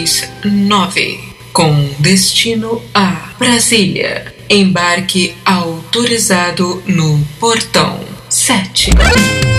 239, com destino a Brasília. Embarque autorizado no portão 7.